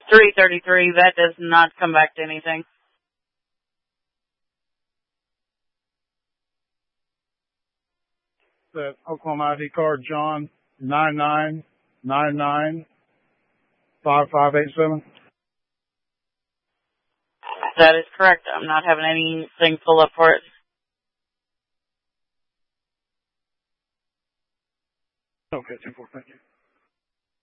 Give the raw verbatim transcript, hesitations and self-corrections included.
three thirty-three, that does not come back to anything. The Oklahoma I D card, John, nine nine nine nine five five eight seven. That is correct. I'm not having anything pull up for it. Okay, ten four, thank you.